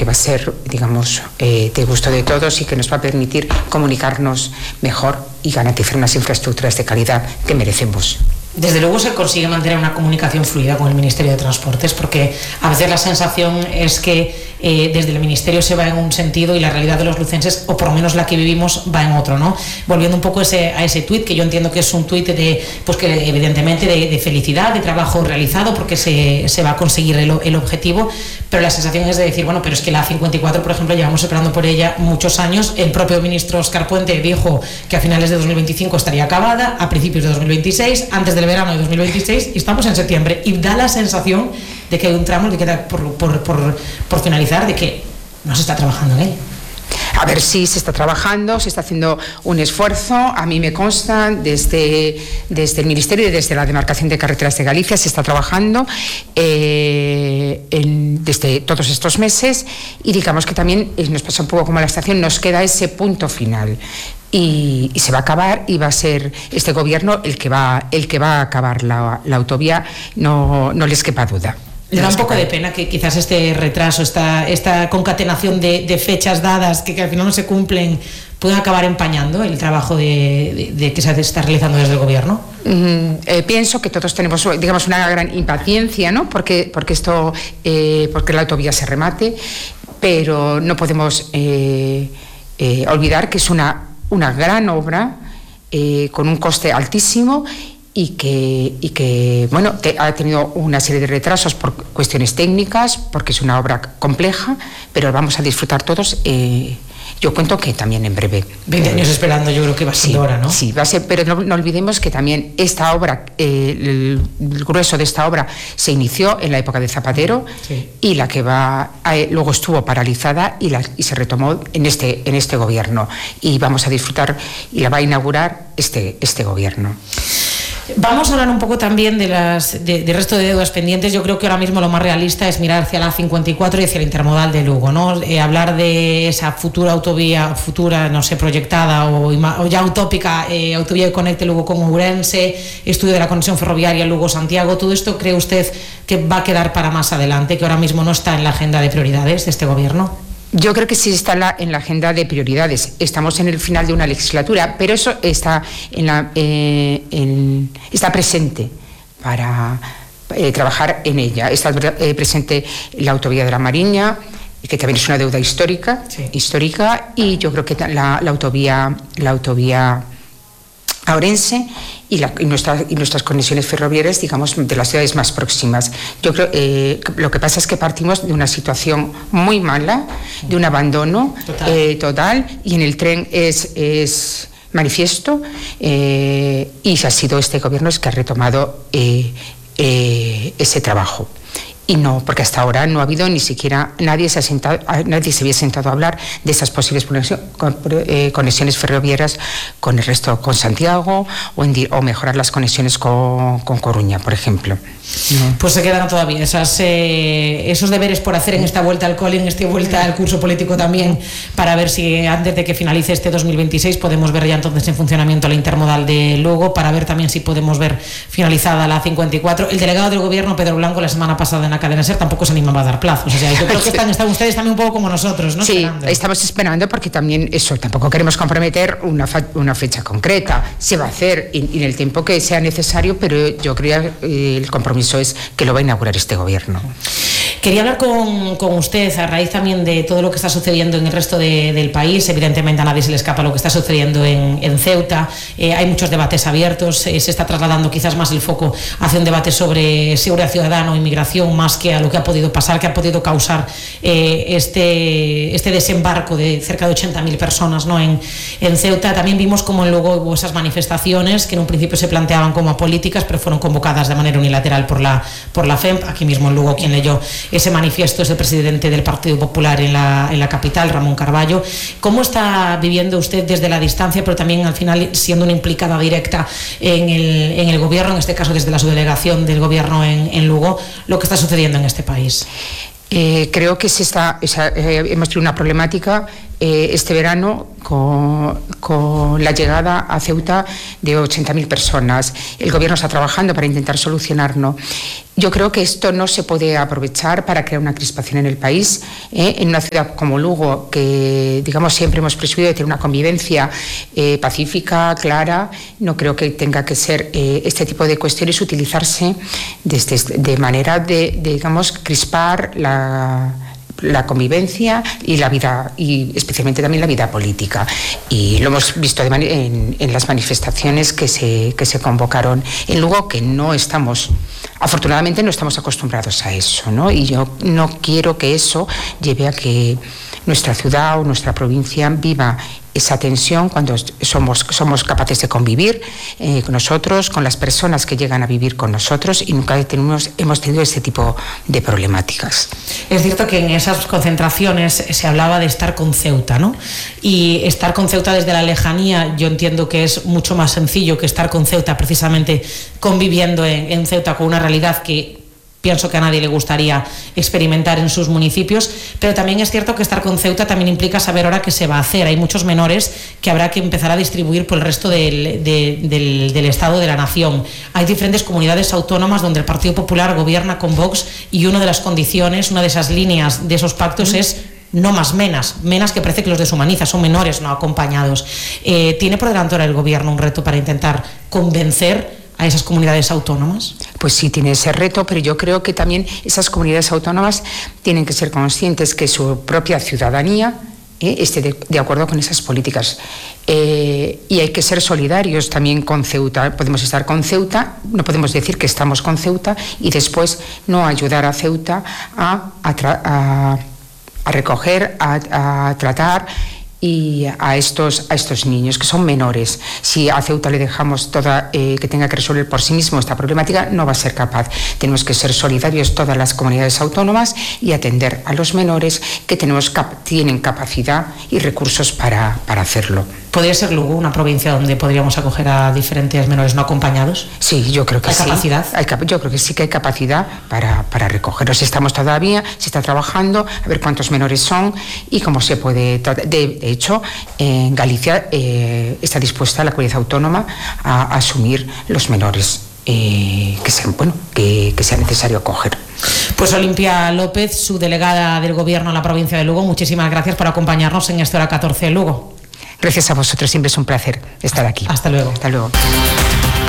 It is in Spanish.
va a ser, digamos, de gusto de todos y que nos va a permitir comunicarnos mejor y garantizar unas infraestructuras de calidad que merecemos. Desde luego se consigue mantener una comunicación fluida con el Ministerio de Transportes, porque a veces la sensación es que desde el Ministerio se va en un sentido y la realidad de los lucenses, o por lo menos la que vivimos, va en otro, ¿no? Volviendo un poco a ese tuit, que yo entiendo que es un tuit pues que evidentemente de felicidad, de trabajo realizado, porque se va a conseguir el objetivo, pero la sensación es de decir, bueno, pero es que la A54, por ejemplo, llevamos esperando por ella muchos años. El propio ministro Óscar Puente dijo que a finales de 2025 estaría acabada, a principios de 2026, antes del verano de 2026, y estamos en septiembre, y da la sensación de que hay un tramo, de que por finalizar, de que no se está trabajando en él. A ver, sí, se está trabajando, se está haciendo un esfuerzo. A mí me consta, desde el Ministerio y desde la Demarcación de Carreteras de Galicia se está trabajando desde todos estos meses, y digamos que también nos pasa un poco como a la estación, nos queda ese punto final. Y se va a acabar, y va a ser este gobierno el que va a acabar la autovía, no les quepa duda. Le da un poco de pena que quizás este retraso, esta concatenación de fechas dadas que al final no se cumplen, puedan acabar empañando el trabajo de que se está realizando desde el gobierno. Pienso que todos tenemos, digamos, una gran impaciencia, ¿no? Porque la autovía se remate, pero no podemos olvidar que es una gran obra con un coste altísimo y que bueno, ha tenido una serie de retrasos por cuestiones técnicas, porque es una obra compleja, pero vamos a disfrutar todos. Yo cuento que también en breve. 20 años esperando, yo creo que va a ser ahora, ¿no? Sí, va a ser, pero no olvidemos que también esta obra, el grueso de esta obra se inició en la época de Zapatero, sí, y la que luego estuvo paralizada y se retomó en este gobierno, y vamos a disfrutar, y la va a inaugurar este gobierno. Vamos a hablar un poco también del resto de deudas pendientes. Yo creo que ahora mismo lo más realista es mirar hacia la A54 y hacia el intermodal de Lugo, ¿no? Hablar de esa futura autovía, no sé, proyectada o ya utópica, autovía que conecte Lugo con Ourense, estudio de la conexión ferroviaria Lugo-Santiago. ¿Todo esto cree usted que va a quedar para más adelante, que ahora mismo no está en la agenda de prioridades de este gobierno? Yo creo que sí está en la agenda de prioridades. Estamos en el final de una legislatura, pero eso está está presente para trabajar en ella. Está presente la autovía de la Mariña, que también es una deuda histórica, sí, y yo creo que la autovía a Ourense y nuestras conexiones ferroviarias, digamos, de las ciudades más próximas. Yo creo lo que pasa es que partimos de una situación muy mala, de un abandono total, y en el tren es manifiesto, y ha sido este gobierno el que ha retomado ese trabajo. Y no, porque hasta ahora no ha habido ni siquiera, nadie se había sentado a hablar de esas posibles conexiones ferroviarias con el resto, con Santiago, o mejorar las conexiones con Coruña, por ejemplo. No. Pues se quedan todavía esos deberes por hacer en esta vuelta al cole, en esta vuelta al curso político también, para ver si antes de que finalice este 2026 podemos ver ya entonces en funcionamiento la intermodal de Lugo, para ver también si podemos ver finalizada la A54. El delegado del gobierno, Pedro Blanco, la semana pasada en la cadena SER tampoco se animaba a dar plazos. O sea, yo creo que están ustedes también un poco como nosotros, ¿no? Sí, esperando. Estamos esperando, porque también eso, tampoco queremos comprometer una fecha concreta. Se va a hacer en el tiempo que sea necesario, pero yo creo que el compromiso es que lo va a inaugurar este gobierno. Quería hablar con usted a raíz también de todo lo que está sucediendo en el resto del país. Evidentemente a nadie se le escapa lo que está sucediendo en Ceuta. Hay muchos debates abiertos. Se está trasladando quizás más el foco hacia un debate sobre seguridad ciudadana o inmigración, más que a lo que ha podido pasar, que ha podido causar este desembarco de cerca de 80.000 personas, ¿no? en Ceuta. También vimos como luego hubo esas manifestaciones que en un principio se planteaban como apolíticas, pero fueron convocadas de manera unilateral por la FEMP. Aquí mismo en Lugo quien leyó ese manifiesto es el presidente del Partido Popular en la capital, Ramón Carballo. ¿Cómo está viviendo usted desde la distancia, pero también al final siendo una implicada directa en el gobierno, en este caso desde la subdelegación del gobierno en Lugo, lo que está sucediendo en este país? Creo que hemos tenido una problemática este verano con la llegada a Ceuta de 80.000 personas. El gobierno está trabajando para intentar solucionarlo. Yo creo que esto no se puede aprovechar para crear una crispación en el país, en una ciudad como Lugo, que digamos siempre hemos presumido de tener una convivencia pacífica, clara. No creo que tenga que ser este tipo de cuestiones utilizarse de manera de digamos, crispar la convivencia y la vida, y especialmente también la vida política. Y lo hemos visto en las manifestaciones que se convocaron en Lugo, que afortunadamente no estamos acostumbrados a eso, ¿no? Y yo no quiero que eso lleve a que nuestra ciudad o nuestra provincia viva esa tensión cuando somos capaces de convivir con nosotros, con las personas que llegan a vivir con nosotros, y nunca hemos tenido este tipo de problemáticas. Es cierto que en esas concentraciones se hablaba de estar con Ceuta, ¿no? Y estar con Ceuta desde la lejanía, yo entiendo que es mucho más sencillo que estar con Ceuta, precisamente conviviendo en Ceuta con una realidad que pienso que a nadie le gustaría experimentar en sus municipios, pero también es cierto que estar con Ceuta también implica saber ahora qué se va a hacer. Hay muchos menores que habrá que empezar a distribuir por el resto del Estado, de la nación. Hay diferentes comunidades autónomas donde el Partido Popular gobierna con Vox, y una de las condiciones, una de esas líneas de esos pactos es no más menas que parece que los deshumaniza, son menores no acompañados. ¿Tiene por delante ahora el gobierno un reto para intentar convencer a esas comunidades autónomas? Pues sí, tiene ese reto, pero yo creo que también esas comunidades autónomas tienen que ser conscientes que su propia ciudadanía esté de acuerdo con esas políticas. Y hay que ser solidarios también con Ceuta. Podemos estar con Ceuta, no podemos decir que estamos con Ceuta y después no ayudar a Ceuta a recoger, a tratar y a estos niños que son menores. Si a Ceuta le dejamos que tenga que resolver por sí mismo esta problemática, no va a ser capaz. Tenemos que ser solidarios todas las comunidades autónomas y atender a los menores que tienen capacidad y recursos para hacerlo. ¿Podría ser Lugo una provincia donde podríamos acoger a diferentes menores no acompañados? Sí, yo creo que sí. ¿Hay capacidad? Yo creo que sí que hay capacidad para recogerlos. Se está trabajando a ver cuántos menores son y cómo se puede tratar. De hecho, en Galicia está dispuesta la comunidad autónoma a asumir los menores que sea necesario acoger. Pues Olimpia López, subdelegada del Gobierno en la provincia de Lugo, muchísimas gracias por acompañarnos en esta hora 14 de Lugo. Gracias a vosotros, siempre es un placer estar aquí. Hasta luego. Hasta luego.